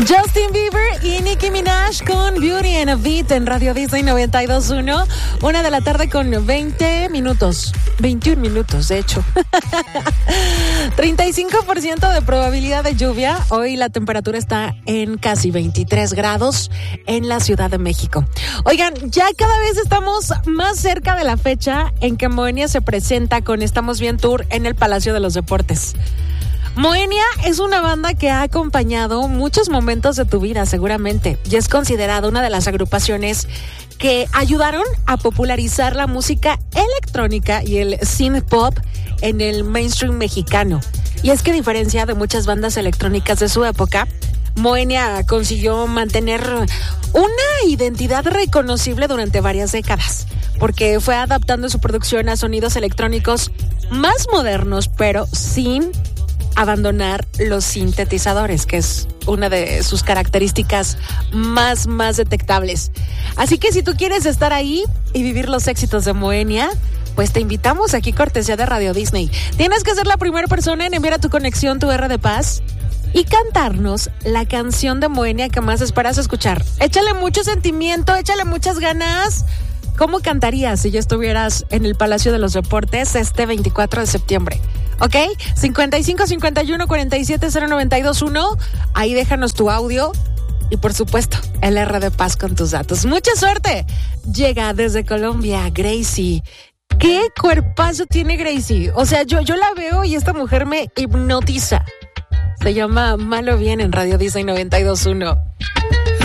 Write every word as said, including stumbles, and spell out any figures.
Justin Bieber y Nicki Minaj con Beauty and a Beat en Radio Disney noventa y dos punto uno. Una de la tarde con veinte minutos. veintiún minutos, de hecho. treinta y cinco por ciento de probabilidad de lluvia. Hoy la temperatura está en casi veintitrés grados en la Ciudad de México. Oigan, ya cada vez estamos más cerca de la fecha en que Moenia se presenta con Estamos Bien Tour en el Palacio de los Deportes. Moenia es una banda que ha acompañado muchos momentos de tu vida, seguramente, y es considerada una de las agrupaciones que ayudaron a popularizar la música electrónica y el synth pop en el mainstream mexicano. Y es que a diferencia de muchas bandas electrónicas de su época, Moenia consiguió mantener una identidad reconocible durante varias décadas, porque fue adaptando su producción a sonidos electrónicos más modernos, pero sin abandonar los sintetizadores, que es una de sus características más, más detectables. Así que si tú quieres estar ahí y vivir los éxitos de Moenia, pues te invitamos aquí, cortesía de Radio Disney. Tienes que ser la primera persona en enviar a tu conexión tu R de paz y cantarnos la canción de Moenia que más esperas escuchar. Échale mucho sentimiento, échale muchas ganas. ¿Cómo cantarías si ya estuvieras en el Palacio de los Deportes este veinticuatro de septiembre? ¿Ok? cincuenta y cinco, cincuenta y uno, cuarenta y siete, cero noventa y dos uno. Ahí déjanos tu audio y, por supuesto, el R de paz con tus datos. ¡Mucha suerte! Llega desde Colombia Gracie. ¿Qué cuerpazo tiene Gracie? O sea, yo, yo la veo y esta mujer me hipnotiza. Se llama Malo Bien en Radio Disney noventa y dos punto uno.